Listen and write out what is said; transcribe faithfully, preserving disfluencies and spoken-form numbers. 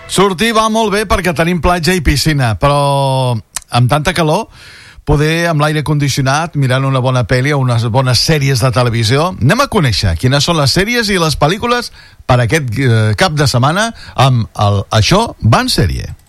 Sortir va molt bé perquè tenim platja i piscina, però amb tanta calor, poder amb l'aire condicionat, mirant una bona pel·li o unes bones sèries de televisió. Anem a conèixer quines són les sèries i les pel·lícules per aquest eh, cap de setmana amb el Això va en sèrie.